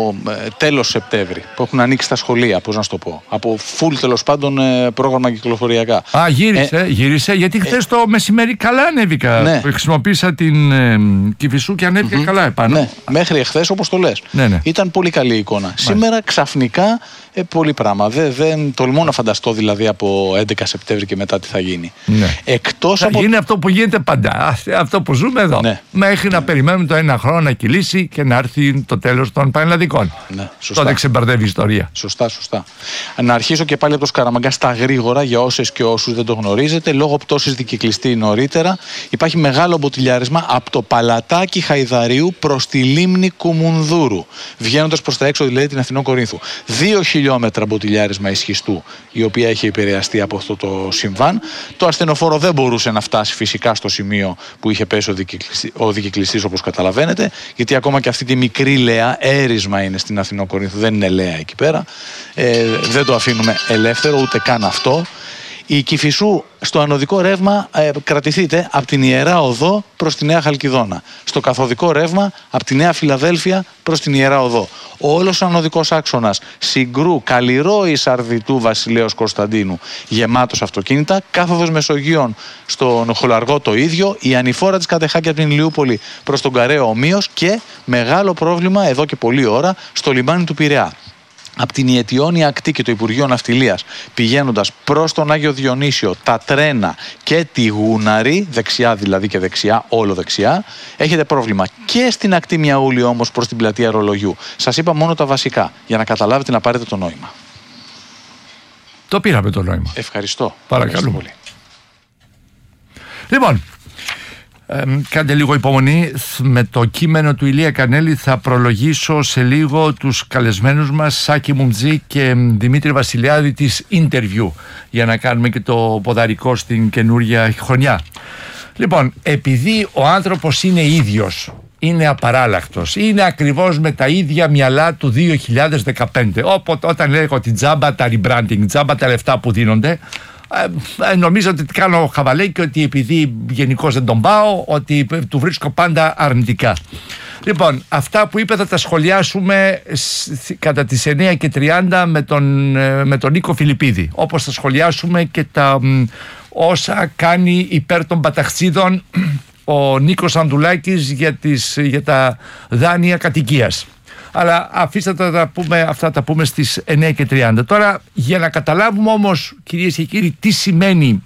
τέλος Σεπτέμβρη, που έχουν ανοίξει τα σχολεία, πώς να σου το πω. Από full τέλος πάντων πρόγραμμα κυκλοφοριακά. Γύρισε, γιατί χθες το μεσημέρι καλά ανέβηκα. Ναι. Χρησιμοποίησα την Κηφισού και ανέβηκα καλά επάνω. Ναι, μέχρι εχθές όπως το λες. Ναι. Ήταν πολύ καλή εικόνα. Μάλιστα. Σήμερα ξαφνικά πολύ πράγμα. Δεν τολμώ να φανταστώ δηλαδή από 11 Σεπτέμβρη και μετά τι θα γίνει. Ναι. Θα γίνει αυτό που γίνεται πάντα. Αυτό που ζούμε εδώ. Ναι. Μέχρι να περιμένουμε το ένα χρόνο να κυλήσει και να έρθει το τέλος των πανελλαδικών. Ναι, σωστά. Τότε ξεμπερδεύει η ιστορία. Σωστά. Να αρχίσω και πάλι από το Σκαραμαγκά στα γρήγορα για όσες και όσους δεν το γνωρίζετε. Λόγω πτώσης δικυκλιστή νωρίτερα υπάρχει μεγάλο μποτιλιάρισμα από το Παλατάκι Χαϊδαρίου προς τη λίμνη Κουμουνδούρου. Βγαίνοντας προς τα έξω δηλαδή την Αθηνών Κορίνθου. 2 χιλιόμετρα μποτιλιάρισμα Ισχυστού, η οποία έχει επηρεαστεί από αυτό το συμβάν. Το ασθενοφόρο δεν μπορούσε να φτάσει φυσικά στο σημείο που είχε πέσει ο δικυκλιστής, όπως καταλαβαίνετε, γιατί ακόμα και αυτή τη μικρή λέα, έρισμα είναι στην Αθηνών Κορίνθου, δεν είναι λέα εκεί πέρα. Δεν το αφήνουμε ελεύθερο, ούτε καν αυτό. Η Κηφισού στο ανωδικό ρεύμα κρατηθείτε από την Ιερά Οδό προς τη Νέα Χαλκιδόνα. Στο καθοδικό ρεύμα από τη Νέα Φιλαδέλφια προς την Ιερά Οδό. Όλος ο ανωδικός άξονας Συγκρού, Καλλιρόης, Αρδιτού, Βασιλέως Κωνσταντίνου γεμάτος αυτοκίνητα. Κάθοδος Μεσογείων στον Χολαργό το ίδιο. Η ανηφόρα της Κατεχάκη από την Ηλιούπολη προς τον Καραίο ομοίως. Και μεγάλο πρόβλημα εδώ και πολλή ώρα στο λιμάνι του Πειραιά. Από την Ιετιώνη ακτή και το Υπουργείο Ναυτιλίας πηγαίνοντας προς τον Άγιο Διονύσιο, τα τρένα και τη Γούναρη, δεξιά δηλαδή και δεξιά, όλο δεξιά, έχετε πρόβλημα. Και στην ακτή Μιαούλη όμως προς την πλατεία Ρολογιού. Σας είπα μόνο τα βασικά για να καταλάβετε, να πάρετε το νόημα. Το πήραμε το νόημα. Ευχαριστώ. Παρακαλώ πολύ. Λοιπόν, κάντε λίγο υπομονή. Με το κείμενο του Ηλία Κανέλη θα προλογίσω σε λίγο τους καλεσμένους μας Σάκη Μουμτζή και Δημήτρη Βασιλιάδη της Interview, για να κάνουμε και το ποδαρικό στην καινούρια χρονιά. Λοιπόν, επειδή ο άνθρωπος είναι ίδιος, είναι απαράλλακτος, είναι ακριβώς με τα ίδια μυαλά του 2015, όταν λέγω ότι τζάμπα τα rebranding, τζάμπα τα λεφτά που δίνονται, νομίζω ότι κάνω χαβαλέ και ότι επειδή γενικώς δεν τον πάω, ότι του βρίσκω πάντα αρνητικά. Λοιπόν, αυτά που είπε θα τα σχολιάσουμε κατά τις 9:30 με τον Νίκο Φιλιππίδη, όπως θα σχολιάσουμε και τα όσα κάνει υπέρ των παταχτσίδων ο Νίκος Ανδουλάκης για τα δάνεια κατοικίας. Αλλά αφήστε αυτά τα πούμε στις 9:30. Τώρα, για να καταλάβουμε όμως, κυρίες και κύριοι, τι σημαίνει.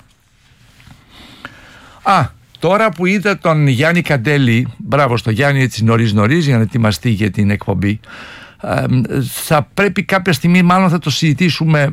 Τώρα που είδα τον Γιάννη Καντέλη, μπράβο στο Γιάννη, έτσι νωρίς για να ετοιμαστεί για την εκπομπή, θα πρέπει κάποια στιγμή, μάλλον θα το συζητήσουμε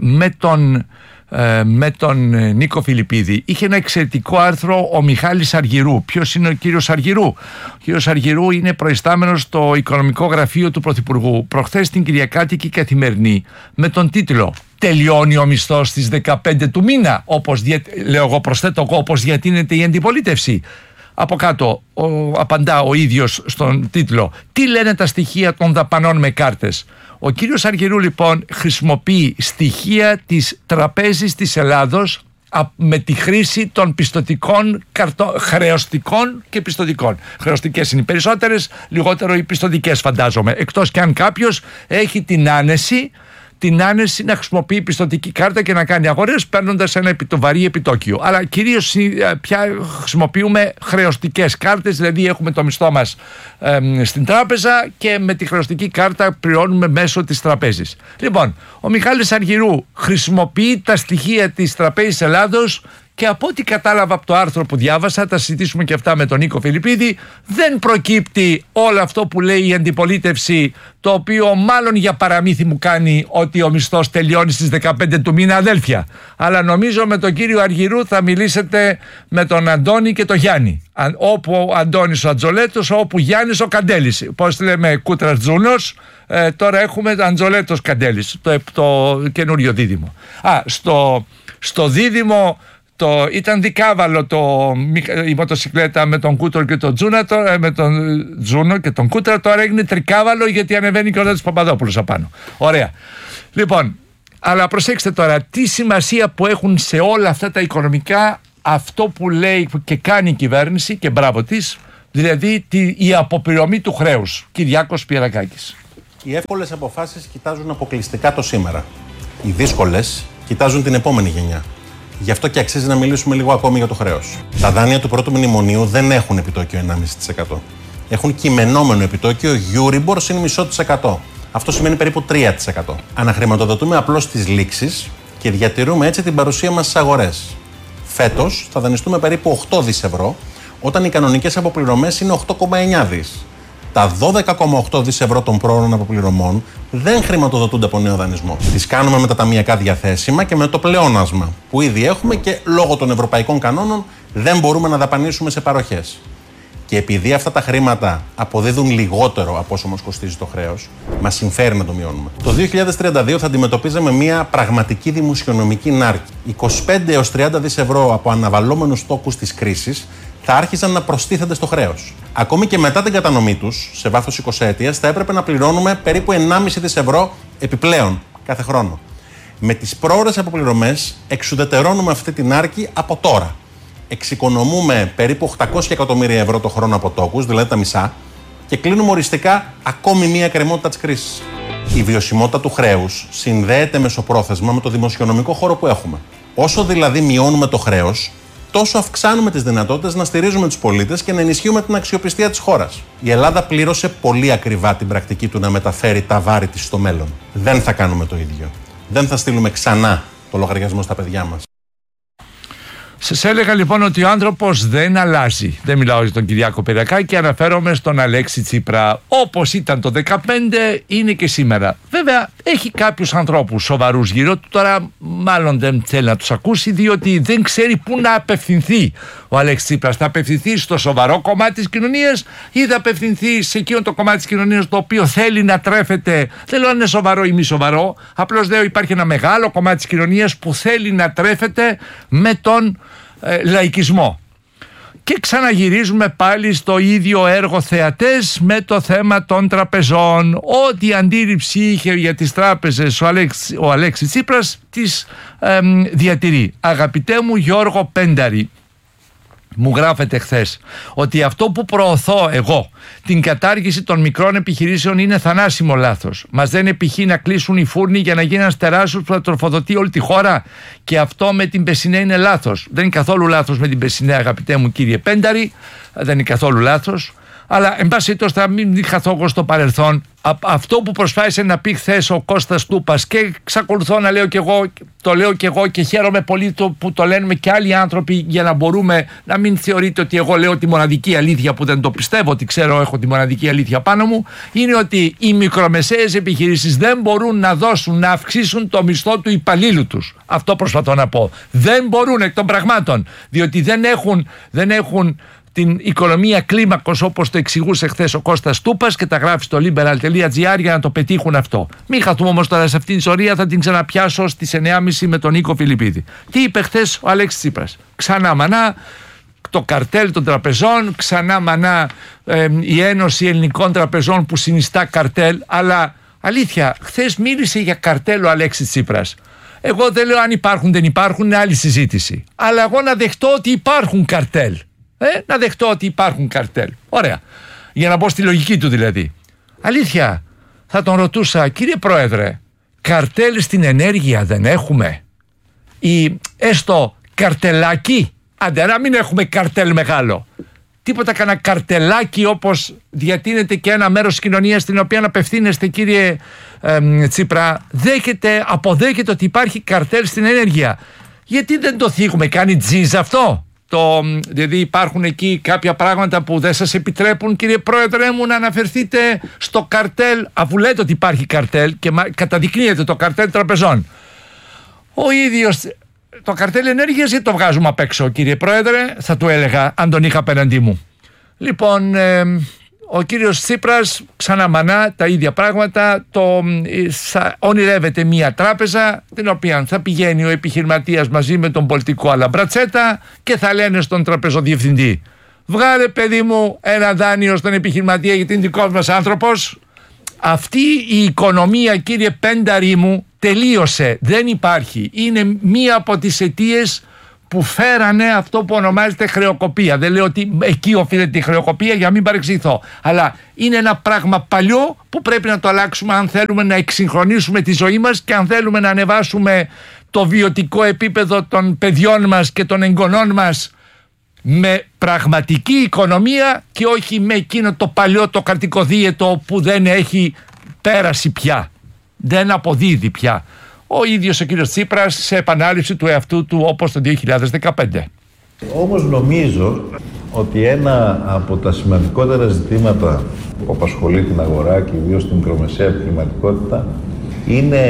με τον Νίκο Φιλιππίδη. Είχε ένα εξαιρετικό άρθρο ο Μιχάλης Αργυρού. Ποιος είναι ο κύριος Αργυρού? Ο κύριος Αργυρού είναι προϊστάμενος στο οικονομικό γραφείο του Πρωθυπουργού. Προχθές στην Κυριακάτικη Καθημερινή, με τον τίτλο «Τελειώνει ο μισθός στις 15 του μήνα», προσθέτω εγώ, όπως διατείνεται η αντιπολίτευση. Από κάτω απαντά ο ίδιος στον τίτλο «Τι λένε τα στοιχεία των δαπανών με κάρτες». Ο κύριος Αργυρού λοιπόν χρησιμοποιεί στοιχεία της Τραπέζης της Ελλάδος με τη χρήση των πιστωτικών χρεωστικών και πιστωτικών. Χρεωστικές είναι οι περισσότερες, λιγότερο οι πιστωτικές φαντάζομαι. Εκτός και αν κάποιος έχει την άνεση να χρησιμοποιεί πιστωτική κάρτα και να κάνει αγορές παίρνοντας ένα βαρύ επιτόκιο. Αλλά κυρίως πια χρησιμοποιούμε χρεωστικές κάρτες, δηλαδή έχουμε το μισθό μας στην τράπεζα και με τη χρεωστική κάρτα πληρώνουμε μέσω της τραπέζης. Λοιπόν, ο Μιχάλης Αργυρού χρησιμοποιεί τα στοιχεία της Τραπέζης Ελλάδος και από ό,τι κατάλαβα από το άρθρο που διάβασα, θα συζητήσουμε και αυτά με τον Νίκο Φιλιππίδη, δεν προκύπτει όλο αυτό που λέει η αντιπολίτευση, το οποίο μάλλον για παραμύθι μου κάνει ότι ο μισθός τελειώνει στις 15 του μήνα, αδέλφια. Αλλά νομίζω με τον κύριο Αργυρού θα μιλήσετε με τον Αντώνη και τον Γιάννη. Όπου ο Αντώνης ο Αντζολέτος, όπου Γιάννης ο Καντέλης. Πώς λέμε Κούτρας Τζούνος, τώρα έχουμε Αντζολέτος Καντέλης, το καινούριο δίδυμο. Στο δίδυμο ήταν δικάβαλο η μοτοσυκλέτα με τον Κούτρο και τον Τζούνα, με τον Τζούνο και τον Κούτρα, τώρα έγινε τρικάβαλο γιατί ανεβαίνει και ο Ρέτος Παπαδόπουλος απάνω. Ωραία. Λοιπόν, αλλά προσέξτε τώρα, τι σημασία που έχουν σε όλα αυτά τα οικονομικά αυτό που λέει και κάνει η κυβέρνηση, και μπράβο της, δηλαδή η αποπληρωμή του χρέους. Κυριάκος Πιερακάκης. Οι εύκολες αποφάσεις κοιτάζουν αποκλειστικά το σήμερα. Οι δύσκολες κοιτάζουν την επόμενη γενιά. Γι' αυτό και αξίζει να μιλήσουμε λίγο ακόμη για το χρέος. Τα δάνεια του πρώτου μνημονίου δεν έχουν επιτόκιο 1,5%. Έχουν κειμενόμενο επιτόκιο Euribor συν 0,5%. Αυτό σημαίνει περίπου 3%. Αναχρηματοδοτούμε απλώς τις λήξεις και διατηρούμε έτσι την παρουσία μας στις αγορές. Φέτος θα δανειστούμε περίπου 8 δις ευρώ, όταν οι κανονικές αποπληρωμές είναι 8,9 δις. Τα 12,8 δις ευρώ των πρόωρων αποπληρωμών δεν χρηματοδοτούνται από νέο δανεισμό. Τις κάνουμε με τα ταμιακά διαθέσιμα και με το πλεόνασμα που ήδη έχουμε και λόγω των ευρωπαϊκών κανόνων δεν μπορούμε να δαπανίσουμε σε παροχές. Και επειδή αυτά τα χρήματα αποδίδουν λιγότερο από όσο μας κοστίζει το χρέος, μας συμφέρει να το μειώνουμε. Το 2032 θα αντιμετωπίζαμε μια πραγματική δημοσιονομική νάρκη. 25 έως 30 δις ευρώ από αναβαλλόμενους τόκους της κρίσης θα άρχισαν να προστίθενται στο χρέος. Ακόμη και μετά την κατανομή τους, σε βάθος 20 ετίας, θα έπρεπε να πληρώνουμε περίπου 1,5 δις ευρώ επιπλέον κάθε χρόνο. Με τις πρόωρες αποπληρωμές εξουδετερώνουμε αυτή την άρκη από τώρα. Εξοικονομούμε περίπου 800 εκατομμύρια ευρώ το χρόνο από τόκους, δηλαδή τα μισά, και κλείνουμε οριστικά ακόμη μία εκκρεμότητα της κρίσης. Η βιωσιμότητα του χρέους συνδέεται μεσοπρόθεσμα με το δημοσιονομικό χώρο που έχουμε. Όσο δηλαδή μειώνουμε το χρέος, τόσο αυξάνουμε τις δυνατότητες να στηρίζουμε τους πολίτες και να ενισχύουμε την αξιοπιστία της χώρας. Η Ελλάδα πλήρωσε πολύ ακριβά την πρακτική του να μεταφέρει τα βάρη της στο μέλλον. Δεν θα κάνουμε το ίδιο. Δεν θα στείλουμε ξανά το λογαριασμό στα παιδιά μας. Σας έλεγα λοιπόν ότι ο άνθρωπος δεν αλλάζει. Δεν μιλάω για τον Κυριάκο Πυριακάκη και αναφέρομαι στον Αλέξη Τσίπρα. Όπως ήταν το 2015, είναι και σήμερα. Βέβαια, έχει κάποιους ανθρώπους σοβαρούς γύρω του. Τώρα, μάλλον δεν θέλει να τους ακούσει, διότι δεν ξέρει πού να απευθυνθεί ο Αλέξης Τσίπρας. Θα απευθυνθεί στο σοβαρό κομμάτι της κοινωνίας ή θα απευθυνθεί σε εκείνο το κομμάτι της κοινωνίας το οποίο θέλει να τρέφεται. Δεν λέω αν είναι σοβαρό ή μη σοβαρό. Απλώς λέω υπάρχει ένα μεγάλο κομμάτι της κοινωνίας που θέλει να τρέφεται με τον λαϊκισμό. Και ξαναγυρίζουμε πάλι στο ίδιο έργο θεατές με το θέμα των τραπεζών. Ό,τι αντίληψη είχε για τις τράπεζες ο Αλέξης Τσίπρας τις διατηρεί. Αγαπητέ μου Γιώργο Πένταρη, μου γράφετε χθες ότι αυτό που προωθώ εγώ, την κατάργηση των μικρών επιχειρήσεων, είναι θανάσιμο λάθος. Μας δεν επιχεί να κλείσουν οι φούρνοι για να γίνει ένας τεράστιος που θα τροφοδοτεί όλη τη χώρα, και αυτό με την Πεσσινέ είναι λάθος. Δεν είναι καθόλου λάθος με την Πεσσινέ, αγαπητέ μου κύριε Πένταρη, δεν είναι καθόλου λάθος. Αλλά εν πάση περιπτώσει θα μην χαθώ εγώ στο παρελθόν. Αυτό που προσπάθησε να πει χθες ο Κώστας Τούπας, και εξακολουθώ να λέω και εγώ, το λέω και εγώ και χαίρομαι πολύ που το λένε και άλλοι άνθρωποι, για να μπορούμε να μην θεωρείτε ότι εγώ λέω τη μοναδική αλήθεια, που δεν το πιστεύω ότι ξέρω, έχω τη μοναδική αλήθεια πάνω μου, είναι ότι οι μικρομεσαίες επιχειρήσεις δεν μπορούν να δώσουν, να αυξήσουν το μισθό του υπαλλήλου τους. Αυτό προσπαθώ να πω. Δεν μπορούν εκ των πραγμάτων, διότι δεν έχουν την οικονομία κλίμακος, όπως το εξηγούσε χθες ο Κώστας Τούπας και τα γράφει στο liberal.gr για να το πετύχουν αυτό. Μην χαθούμε όμως τώρα σε αυτήν την ιστορία, θα την ξαναπιάσω στις 9.30 με τον Νίκο Φιλιππίδη. Τι είπε χθες ο Αλέξης Τσίπρας? Ξανά μανά το καρτέλ των τραπεζών, ξανά μανά η Ένωση Ελληνικών Τραπεζών που συνιστά καρτέλ, αλλά αλήθεια, χθες μίλησε για καρτέλ ο Αλέξης Τσίπρας. Εγώ δεν λέω αν υπάρχουν δεν υπάρχουν, είναι άλλη συζήτηση. Αλλά εγώ να δεχτώ ότι υπάρχουν καρτέλ. Να δεχτώ ότι υπάρχουν καρτέλ. Ωραία. Για να μπω στη λογική του δηλαδή. Αλήθεια, θα τον ρωτούσα, κύριε Πρόεδρε, καρτέλ στην ενέργεια δεν έχουμε? Ή έστω καρτελάκι? Άντε, να μην έχουμε καρτέλ μεγάλο. Τίποτα, κανένα καρτελάκι, όπως διατείνεται και ένα μέρος της κοινωνίας στην οποία απευθύνεστε, κύριε Τσίπρα, αποδέχεται ότι υπάρχει καρτέλ στην ενέργεια. Γιατί δεν το θίγουμε? Κάνει τζιζ αυτό? Δηλαδή υπάρχουν εκεί κάποια πράγματα που δεν σας επιτρέπουν, κύριε Πρόεδρε μου, να αναφερθείτε στο καρτέλ, αφού λέτε ότι υπάρχει καρτέλ και καταδεικνύεται το καρτέλ τραπεζών. Ο ίδιος το καρτέλ ενέργειας δεν το βγάζουμε απ' έξω, κύριε Πρόεδρε, θα του έλεγα αν τον είχα απέναντί μου. Λοιπόν, ο κύριος Τσίπρας ξαναμανά τα ίδια πράγματα. Ονειρεύεται μια τράπεζα την οποία θα πηγαίνει ο επιχειρηματίας μαζί με τον πολιτικό αλαμπρατσέτα και θα λένε στον τραπεζοδιευθυντή: βγάλε παιδί μου ένα δάνειο στον επιχειρηματία γιατί είναι δικός μας άνθρωπος. Αυτή η οικονομία, κύριε Πένταρη μου, τελείωσε, δεν υπάρχει. Είναι μία από τις αιτίες που φέρανε αυτό που ονομάζεται χρεοκοπία. Δεν λέω ότι εκεί οφείλεται η χρεοκοπία, για να μην παρεξηγηθώ. Αλλά είναι ένα πράγμα παλιό που πρέπει να το αλλάξουμε αν θέλουμε να εξυγχρονίσουμε τη ζωή μας και αν θέλουμε να ανεβάσουμε το βιωτικό επίπεδο των παιδιών μας και των εγγονών μας με πραγματική οικονομία και όχι με εκείνο το παλιό το καρτικοδίαιτο που δεν έχει πέρασει πια, δεν αποδίδει πια. Ο ίδιος ο κύριος Τσίπρας σε επανάληψη του εαυτού του όπως το 2015. Όμως νομίζω ότι ένα από τα σημαντικότερα ζητήματα που απασχολεί την αγορά και ιδίως την μικρομεσαία επιχειρηματικότητα είναι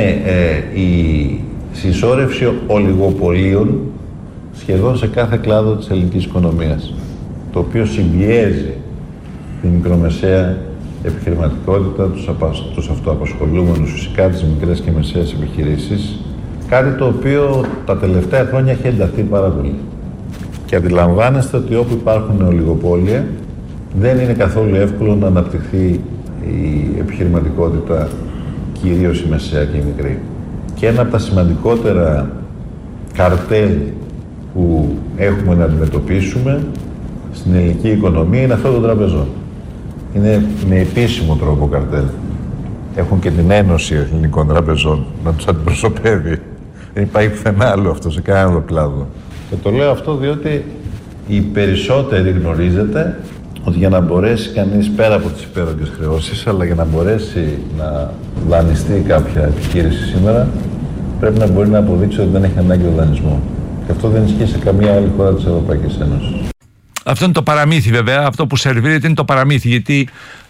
η συσσόρευση ολιγοπολίων σχεδόν σε κάθε κλάδο της ελληνικής οικονομίας, το οποίο συμπιέζει την μικρομεσαία επιχειρηματικότητα, τους αυτοαπασχολούμενους, φυσικά τις μικρές και μεσαίες επιχειρήσεις, κάτι το οποίο τα τελευταία χρόνια έχει ενταθεί πάρα πολύ. Και αντιλαμβάνεστε ότι όπου υπάρχουν ολιγοπόλια δεν είναι καθόλου εύκολο να αναπτυχθεί η επιχειρηματικότητα, κυρίως η μεσαία και η μικρή. Και ένα από τα σημαντικότερα καρτέλ που έχουμε να αντιμετωπίσουμε στην ελληνική οικονομία είναι αυτό των τραπεζών. Είναι με επίσημο τρόπο καρτέλ. Έχουν και την Ένωση Ελληνικών Τραπεζών να τους αντιπροσωπεύει. Δεν υπάρχει πουθενά άλλο αυτό σε κανένα άλλο κλάδο. Και το λέω αυτό διότι οι περισσότεροι γνωρίζετε ότι για να μπορέσει κανείς πέρα από τις υπέρογγες χρεώσεις, αλλά για να μπορέσει να δανειστεί κάποια επιχείρηση σήμερα, πρέπει να μπορεί να αποδείξει ότι δεν έχει ανάγκη τον δανεισμό. Και αυτό δεν ισχύει σε καμία άλλη χώρα της Ευρωπαϊκής Ένωσης. Αυτό είναι το παραμύθι βέβαια, αυτό που σερβίρεται είναι το παραμύθι, γιατί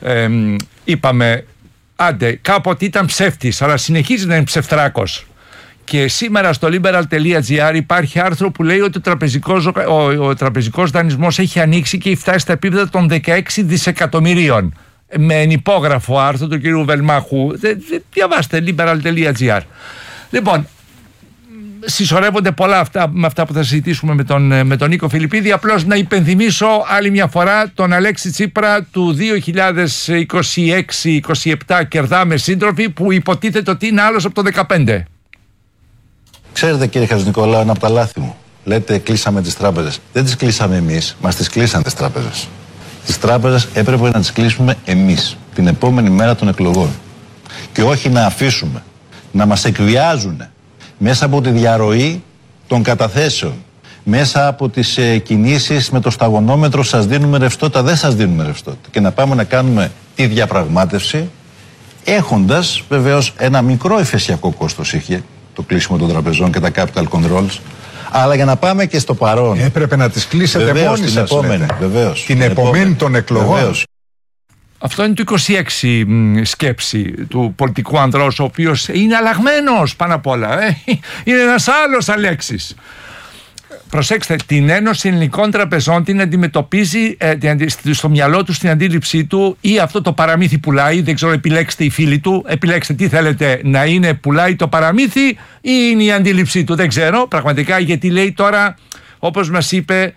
είπαμε, άντε, κάποτε ήταν ψεύτης, αλλά συνεχίζει να είναι ψευτράκος. Και σήμερα στο liberal.gr υπάρχει άρθρο που λέει ότι ο τραπεζικός δανεισμός έχει ανοίξει και έχει φτάσει στα επίπεδα των 16 δισεκατομμυρίων. Με ενυπόγραφο άρθρο του κ. Βελμάχου. Διαβάστε liberal.gr. Λοιπόν, συσσωρεύονται πολλά με αυτά που θα συζητήσουμε με τον Νίκο Φιλιππίδη. Απλώς να υπενθυμίσω άλλη μια φορά τον Αλέξη Τσίπρα του 2026-27 κερδάμε σύντροφοι, που υποτίθεται ότι είναι άλλος από το 2015. Ξέρετε, κύριε Χατζηνικολάου, ένα από τα λάθη μου. Λέτε κλείσαμε τις τράπεζες. Δεν τις κλείσαμε εμείς, μας τις κλείσαν τις τράπεζες. Τις τράπεζες έπρεπε να τις κλείσουμε εμείς την επόμενη μέρα των εκλογών. Και όχι να αφήσουμε να μας εκβιάζουν μέσα από τη διαρροή των καταθέσεων, μέσα από τις κινήσεις με το σταγονόμετρο, σας δίνουμε ρευστότητα, δεν σας δίνουμε ρευστότητα. Και να πάμε να κάνουμε τη διαπραγμάτευση, έχοντας βεβαίως ένα μικρό εφεσιακό κόστος είχε το κλείσιμο των τραπεζών και τα capital controls, αλλά για να πάμε και στο παρόν. Έπρεπε να τις κλείσετε βεβαίως, μόνοι την σας, επόμενη, βεβαίως, την επομένη των εκλογών. Βεβαίως. Αυτό είναι το 26 σκέψη του πολιτικού ανδρός, ο οποίος είναι αλλαγμένος πάνω απ' όλα. Είναι ένας άλλος Αλέξης. Προσέξτε, την Ένωση Ελληνικών Τραπεζών την αντιμετωπίζει στο μυαλό του, στην αντίληψή του, ή αυτό το παραμύθι πουλάει, δεν ξέρω, επιλέξτε οι φίλοι του, επιλέξτε τι θέλετε να είναι, πουλάει το παραμύθι ή είναι η αντίληψή του, δεν ξέρω πραγματικά, γιατί λέει τώρα, όπως μας είπε,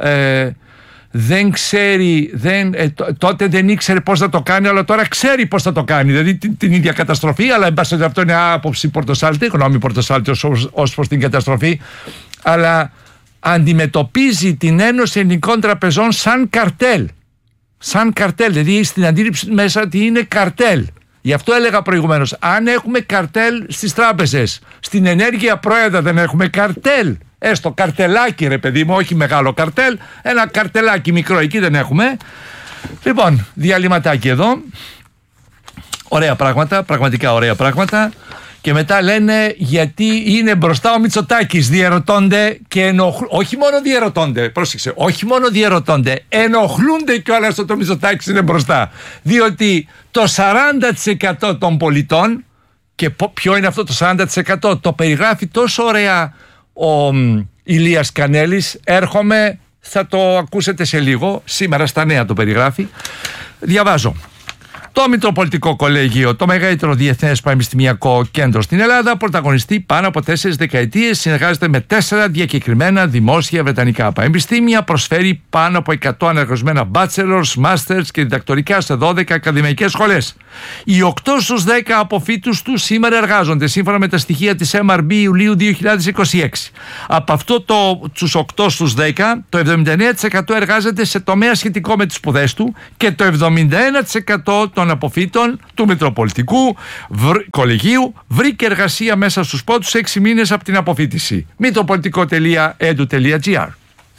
δεν ξέρει, τότε δεν ήξερε πώς θα το κάνει, αλλά τώρα ξέρει πώς θα το κάνει. Δηλαδή την ίδια καταστροφή, αλλά εν πάση αυτό είναι άποψη Πορτοσάλτη, γνώμη Πορτοσάλτη ως προς την καταστροφή, αλλά αντιμετωπίζει την Ένωση Ελληνικών Τραπεζών σαν καρτέλ. Σαν καρτέλ, δηλαδή στην αντίληψη μέσα ότι είναι καρτέλ. Γι' αυτό έλεγα προηγουμένως, αν έχουμε καρτέλ στις τράπεζες, στην ενέργεια πρόεδρα δεν έχουμε καρτέλ. Έστω καρτελάκι, ρε παιδί μου, όχι μεγάλο καρτέλ, ένα καρτελάκι μικρό, εκεί δεν έχουμε. Λοιπόν, διαλυματάκι εδώ. Ωραία πράγματα, πραγματικά ωραία πράγματα. Και μετά λένε γιατί είναι μπροστά ο Μητσοτάκης. Διερωτώνται και όχι μόνο διερωτώνται, πρόσεξε, όχι μόνο διερωτώνται, ενοχλούνται κιόλας ότι ο Μητσοτάκης είναι μπροστά. Διότι το 40% των πολιτών, και ποιο είναι αυτό το 40%, το περιγράφει τόσο ωραία ο Ηλίας Κανέλης. Έρχομαι, θα το ακούσετε σε λίγο, σήμερα στα νέα το περιγράφει. Διαβάζω. Το Μητροπολιτικό Κολέγιο, το μεγαλύτερο διεθνές πανεπιστημιακό κέντρο στην Ελλάδα, πρωταγωνιστεί πάνω από 4 δεκαετίες, συνεργάζεται με 4 διακεκριμένα δημόσια βρετανικά πανεπιστήμια, προσφέρει πάνω από 100 αναγνωρισμένα bachelors, masters και διδακτορικά σε 12 ακαδημαϊκές σχολές. Οι 8 στους 10 αποφύτους του σήμερα εργάζονται, σύμφωνα με τα στοιχεία της MRB Ιουλίου 2026. Από αυτό τους 8 στους 10, το 79% εργάζεται σε τομέα σχετικό με τις σπουδές του και το 71% των αποφύτων του Μητροπολιτικού Κολεγίου βρήκε εργασία μέσα στους πρώτους 6 μήνες από την αποφύτιση. Mitropolitico.edu.gr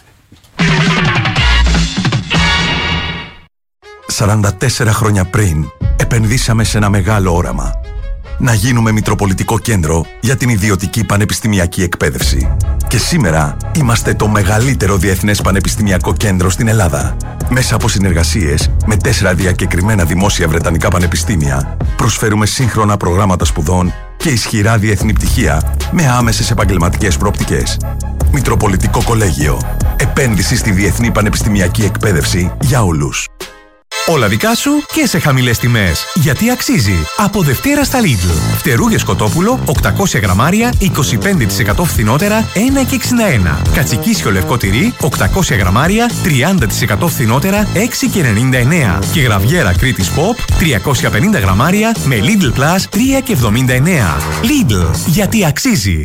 44 χρόνια πριν επενδύσαμε σε ένα μεγάλο όραμα. Να γίνουμε Μητροπολιτικό Κέντρο για την ιδιωτική πανεπιστημιακή εκπαίδευση. Και σήμερα είμαστε το μεγαλύτερο διεθνές πανεπιστημιακό κέντρο στην Ελλάδα. Μέσα από συνεργασίες με 4 διακεκριμένα δημόσια βρετανικά πανεπιστήμια, προσφέρουμε σύγχρονα προγράμματα σπουδών και ισχυρά διεθνή πτυχία με άμεσες επαγγελματικές προοπτικές. Μητροπολιτικό Κολέγιο. Επένδυση στη διεθνή πανεπιστημιακή εκπαίδευση για όλους. Όλα δικά σου και σε χαμηλές τιμές. Γιατί αξίζει. Από Δευτέρα στα Lidl. Φτερούγες κοτόπουλο 800 γραμμάρια 25% φθηνότερα 1,61. Κατσικίσιο λευκό τυρί 800 γραμμάρια 30% φθηνότερα 6,99. Και γραβιέρα Κρήτης Pop 350 γραμμάρια με Lidl Plus 3,79. Lidl. Γιατί αξίζει.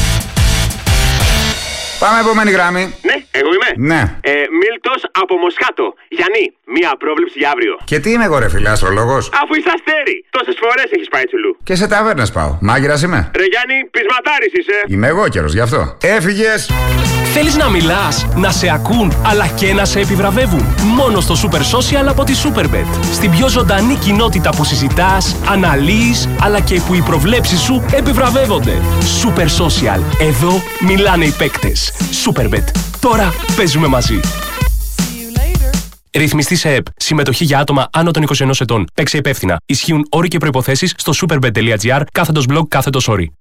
Πάμε επόμενη γραμμή. Ναι, εγώ είμαι. Ναι. Μίλτος από Μοσχάτο. Γιάννη, μία πρόβλεψη για αύριο. Και τι είμαι εγώ, ρε φίλε, αστρολόγος. Αφού είσαι αστέρι. Τόσες φορές έχεις πάει τσουλού. Και σε ταβέρνες πάω. Μάγειρας είμαι. Ρε Γιάννη, πεισματάρης είσαι. Είμαι εγώ καιρος, γι' αυτό. Έφυγες. Θέλεις να μιλάς, να σε ακούν, αλλά και να σε επιβραβεύουν. Μόνο στο Super Social από τη Superbet. Στην πιο ζωντανή κοινότητα που συζητάς, αναλύεις, αλλά και που οι προβλέψεις σου επιβραβεύονται. Super Social. Εδώ μιλάνε οι παίκτες. Superbet. Τώρα παίζουμε μαζί. Ρυθμιστή σε ΕΠ. Συμμετοχή για άτομα άνω των 21 ετών. Παίξε υπεύθυνα. Ισχύουν όροι και προϋποθέσεις στο superbet.gr/blog/όροι.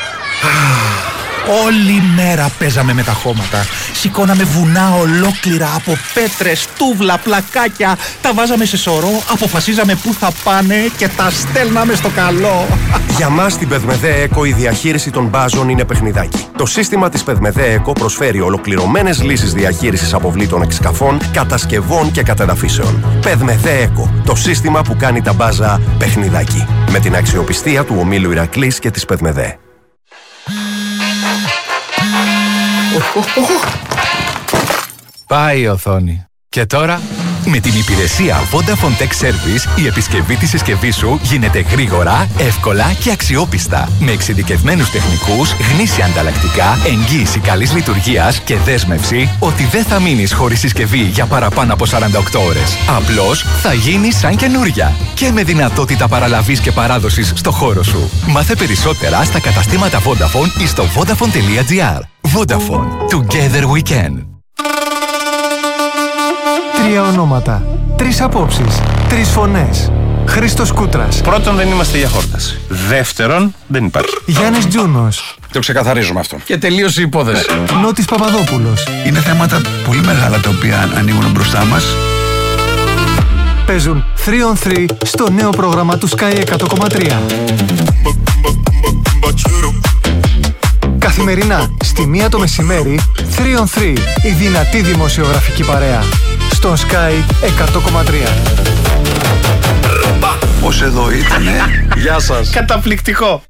Όλη μέρα παίζαμε με τα χώματα. Σηκώναμε βουνά ολόκληρα από πέτρες, τούβλα, πλακάκια. Τα βάζαμε σε σωρό, αποφασίζαμε πού θα πάνε και τα στέλναμε στο καλό. Για μας στην Πεδμεδέ Eco η διαχείριση των μπάζων είναι παιχνιδάκι. Το σύστημα της Πεδμεδέ Eco προσφέρει ολοκληρωμένες λύσεις διαχείρισης αποβλήτων εξκαφών, κατασκευών και κατεδαφίσεων. Πεδμεδέ Eco, το σύστημα που κάνει τα μπάζα παιχνιδάκι. Με την αξιοπιστία του ομίλου Ηρακλής και της Πεδμεδέ. Πάει η οθόνη. Και τώρα, με την υπηρεσία Vodafone Tech Service, η επισκευή της συσκευής σου γίνεται γρήγορα, εύκολα και αξιόπιστα. Με εξειδικευμένους τεχνικούς, γνήσια ανταλλακτικά, εγγύηση καλής λειτουργίας και δέσμευση ότι δεν θα μείνεις χωρίς συσκευή για παραπάνω από 48 ώρες. Απλώς θα γίνει σαν καινούρια. Και με δυνατότητα παραλαβής και παράδοσης στο χώρο σου. Μάθε περισσότερα στα καταστήματα Vodafone ή στο vodafone.gr. Vodafone. Together we can. 3 ονόματα, 3 απόψεις, 3 φωνές. Χρήστος Κούτρας. Πρώτον, δεν είμαστε για χόρταση. Δεύτερον, δεν υπάρχει. Γιάννης Τζούνος. Το ξεκαθαρίζουμε αυτό. Και τελείωσε η υπόθεση. Νότης Παπαδόπουλος. Είναι θέματα πολύ μεγάλα τα οποία ανοίγουν μπροστά μας. Παίζουν 3 on 3 στο νέο πρόγραμμα του Sky 100,3. Καθημερινά, στη 1 το μεσημέρι, 3 on 3, η δυνατή δημοσιογραφική παρέα. Στον Sky 100,3. Πώς εδώ ήτανε. Γεια σας. Καταπληκτικό.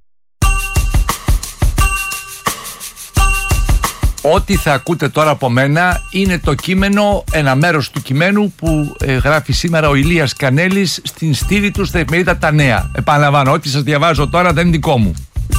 Ό,τι θα ακούτε τώρα από μένα είναι το κείμενο, ένα μέρος του κειμένου που γράφει σήμερα ο Ηλίας Κανέλης στην στήλη του στα εφημερίδα Τα Νέα. Επαναλαμβάνω, ό,τι σας διαβάζω τώρα δεν είναι δικό μου.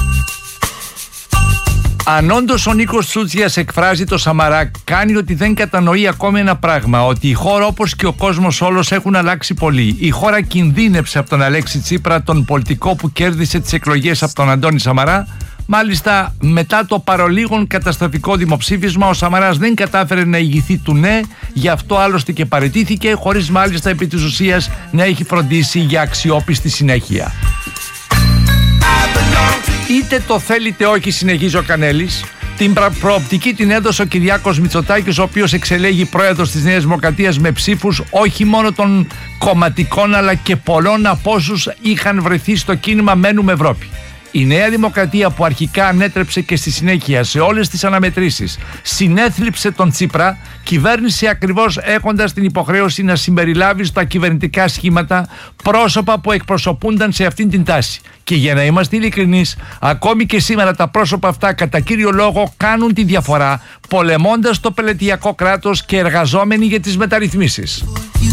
Αν όντως ο Νίκος Τσούτσιας εκφράζει το Σαμαρά, κάνει ότι δεν κατανοεί ακόμη ένα πράγμα, ότι η χώρα όπως και ο κόσμος όλος έχουν αλλάξει πολύ. Η χώρα κινδύνεψε από τον Αλέξη Τσίπρα, τον πολιτικό που κέρδισε τις εκλογές από τον Αντώνη Σαμαρά. Μάλιστα, μετά το παρολίγων καταστροφικό δημοψήφισμα, ο Σαμαράς δεν κατάφερε να ηγηθεί του ναι, γι' αυτό άλλωστε και παραιτήθηκε, χωρίς μάλιστα επί της ουσίας να έχει φροντίσει για αξιόπιστη συνέχεια. Είτε το θέλετε όχι, συνεχίζει ο Κανέλης, Την προοπτική την έδωσε ο Κυριάκος Μητσοτάκης, ο οποίος εξελέγει πρόεδρος της Νέας Δημοκρατίας με ψήφους όχι μόνο των κομματικών αλλά και πολλών από όσους είχαν βρεθεί στο κίνημα Μένουμε Ευρώπη. Η Νέα Δημοκρατία, που αρχικά ανέτρεψε και στη συνέχεια σε όλες τις αναμετρήσεις συνέθλιψε τον Τσίπρα, κυβέρνησε ακριβώς έχοντας την υποχρέωση να συμπεριλάβει στα κυβερνητικά σχήματα πρόσωπα που εκπροσωπούνταν σε αυτήν την τάση. Και για να είμαστε ειλικρινείς, ακόμη και σήμερα τα πρόσωπα αυτά κατά κύριο λόγο κάνουν τη διαφορά, πολεμώντας το πελετειακό κράτος και εργαζόμενοι για τις μεταρρυθμίσεις.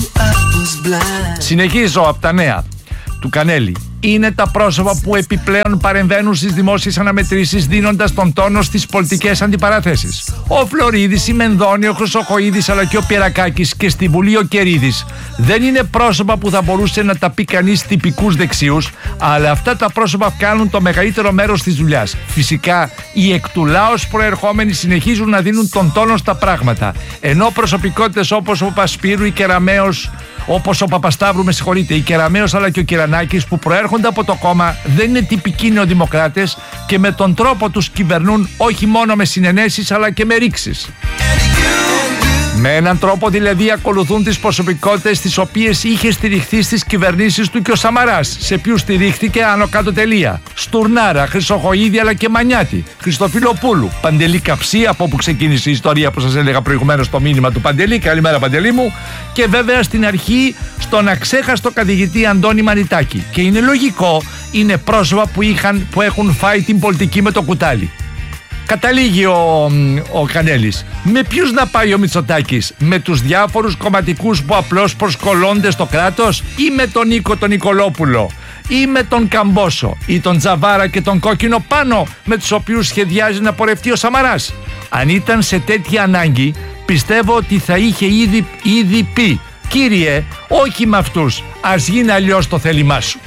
Συνεχίζω από τα νέα του Κανέλη. Είναι τα πρόσωπα που επιπλέον παρεμβαίνουν στις δημόσιες αναμετρήσεις, δίνοντας τον τόνο στις πολιτικές αντιπαράθεσεις. Ο Φλωρίδης, η Μενδώνη, ο Χρυσοχοΐδης αλλά και ο Πιερακάκης, και στη Βουλή ο Κερίδης δεν είναι πρόσωπα που θα μπορούσε να τα πει κανείς τυπικούς δεξιούς, αλλά αυτά τα πρόσωπα κάνουν το μεγαλύτερο μέρος της δουλειάς. Φυσικά οι εκ του λαός προερχόμενοι συνεχίζουν να δίνουν τον τόνο στα πράγματα, ενώ προσωπικότητες όπως ο Παπασπύρου, η Κεραμέως, όπως ο Παπασταύρου, η Κεραμέως αλλά και ο Κυρανάκης, που προέρχονται από το κόμμα, δεν είναι τυπικοί νεοδημοκράτες και με τον τρόπο τους κυβερνούν όχι μόνο με συνενέσεις αλλά και με ρήξεις. Με έναν τρόπο δηλαδή ακολουθούν τις προσωπικότητες τις οποίες είχε στηριχθεί στις κυβερνήσεις του και ο Σαμαράς. Σε ποιους στηρίχθηκε άνω κάτω τελεία? Στουρνάρα, Χρυσοχοΐδη αλλά και Μανιάτη, Χριστοφιλοπούλου, Παντελή Καψί, από όπου ξεκίνησε η ιστορία που σας έλεγα προηγουμένως, το μήνυμα του Παντελή, καλημέρα Παντελή μου, και βέβαια στην αρχή στον αξέχαστο καθηγητή Αντώνη Μανιτάκη. Και είναι λογικό, είναι πρόσωπα που έχουν φάει την πολιτική με το κουτάλι. Καταλήγει ο Κανέλης. Με ποιους να πάει ο Μητσοτάκης? Με τους διάφορους κομματικούς που απλώς προσκολώνται στο κράτος, ή με τον Νίκο τον Νικολόπουλο, ή με τον Καμπόσο, ή τον Τζαβάρα και τον Κόκκινο Πάνο, με τους οποίους σχεδιάζει να πορευτεί ο Σαμαράς? Αν ήταν σε τέτοια ανάγκη, πιστεύω ότι θα είχε ήδη πει: κύριε, όχι με αυτούς, ας γίνει αλλιώς το θέλημά σου.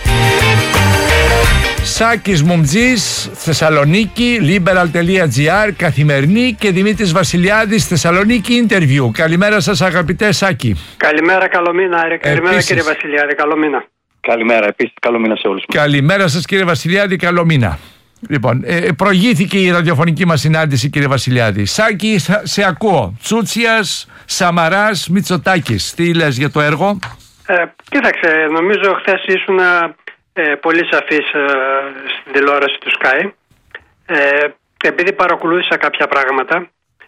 Σάκης Μουμτζής, Θεσσαλονίκη, liberal.gr, Καθημερινή, και Δημήτρης Βασιλιάδης, Θεσσαλονίκη Interview. Καλημέρα σας αγαπητέ Σάκη. Καλημέρα, καλό μήνα. Καλημέρα κύριε Βασιλιάδη, καλό μήνα. Καλημέρα, επίσης καλό μήνα σε όλους. Καλημέρα σας κύριε Βασιλιάδη, καλό μήνα. Λοιπόν, προηγήθηκε η ραδιοφωνική μας συνάντηση κύριε Βασιλιάδη. Σάκη, σε ακούω. Τσούτσιας, Σαμαράς, Μητσοτάκης. Τι λες για το έργο? Κοίταξε, νομίζω χθες ήσουν πολύ σαφής στην τηλεόραση του Sky. Επειδή παρακολούθησα κάποια πράγματα,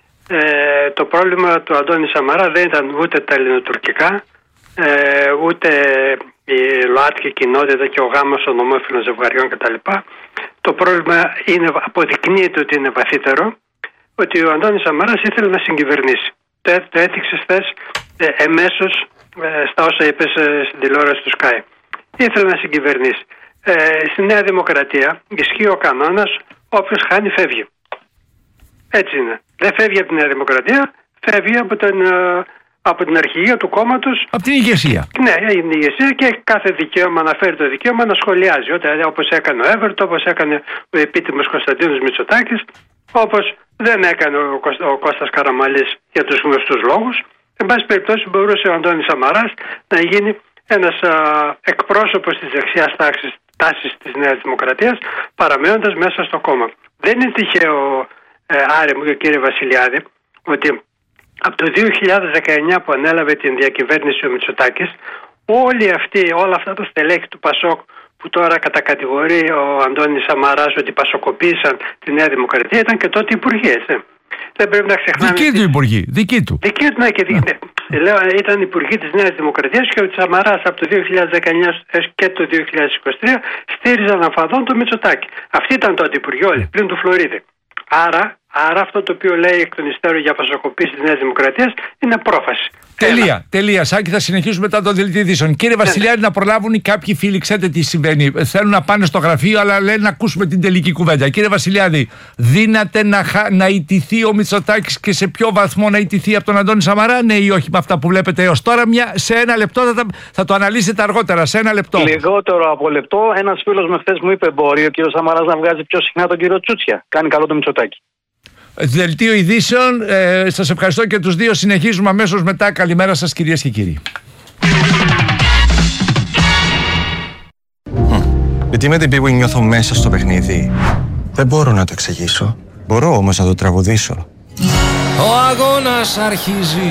το πρόβλημα του Αντώνη Σαμαρά δεν ήταν ούτε τα ελληνοτουρκικά, ούτε η ΛΟΑΤΚΙ κοινότητα και ο γάμος των ομόφυλων ζευγαριών κτλ. Το πρόβλημα αποδεικνύεται ότι είναι βαθύτερο, ότι ο Αντώνης Σαμαράς ήθελε να συγκυβερνήσει. Το έθιξε χθες εμέσως στα όσα είπες στην τηλεόραση του Sky. Ήθελε να συγκυβερνήσει. Στη Νέα Δημοκρατία ισχύει ο κανόνας: όποιος χάνει φεύγει. Έτσι είναι. Δεν φεύγει από τη Νέα Δημοκρατία, φεύγει από την αρχηγία του κόμματος. Από την ηγεσία. Ναι, είναι η ηγεσία και έχει κάθε δικαίωμα να φέρει το δικαίωμα να σχολιάζει. Όπως έκανε ο Έβερτο, όπως έκανε ο επίτιμος Κωνσταντίνος Μητσοτάκης, όπως δεν έκανε ο Κώστας Καραμανλής για τους γνωστούς λόγους. Εν πάση περιπτώσει, μπορούσε ο Αντώνης Σαμαράς να γίνει ένας εκπρόσωπος της δεξιάς τάσης της Νέας Δημοκρατίας, παραμένοντας μέσα στο κόμμα. Δεν είναι τυχαίο, Άρη μου και κύριε Βασιλιάδη, ότι από το 2019 που ανέλαβε την διακυβέρνηση ο Μητσοτάκης, όλα αυτά τα στελέχη του Πασόκ που τώρα κατακατηγορεί ο Αντώνης Σαμαράς ότι πασοκοπήσαν τη Νέα Δημοκρατία, ήταν και τότε υπουργοί, έτσι. Δεν πρέπει να ξεχνάμε. Δική του υπουργοί, δική του. Δική του, ναι, και λέω, ήταν υπουργοί της Νέας Δημοκρατίας και ο Σαμαράς από το 2019 και το 2023 στήριζαν αφαδόν το Μητσοτάκη. Αυτοί ήταν τότε υπουργοί όλοι, πλην του Φλωρίδη. Άρα αυτό το οποίο λέει εκ των υστέρων για πασοκοπή της Νέας Δημοκρατίας είναι πρόφαση. Τελεία. Σάκη, θα συνεχίσουμε μετά το δελτίο ειδήσεων. Κύριε Βασιλιάδη, να προλάβουν κάποιοι φίλοι, ξέρετε τι συμβαίνει. Θέλουν να πάνε στο γραφείο, αλλά λένε να ακούσουμε την τελική κουβέντα. Κύριε Βασιλιάδη, δύναται να ιτηθεί ο Μητσοτάκης και σε ποιο βαθμό να ιτηθεί από τον Αντώνη Σαμαρά, ναι ή όχι, με αυτά που βλέπετε έως τώρα? Σε ένα λεπτό θα το αναλύσετε αργότερα. Σε ένα λεπτό. Λιγότερο από λεπτό. Ένας φίλος με χθες μου είπε: μπορεί ο κύριος Σαμαράς να βγάζει πιο συχνά τον κύριο Τσούτσια. Κάνει καλό το Μητσοτάκη. Δελτίο ειδήσεων. Σας ευχαριστώ και τους δύο. Συνεχίζουμε αμέσως μετά. Καλημέρα σας κυρίες και κύριοι. Γιατί με την πίγου νιώθω μέσα στο παιχνίδι. Δεν μπορώ να το εξηγήσω. Μπορώ όμως να το τραγουδήσω. Ο αγώνας αρχίζει.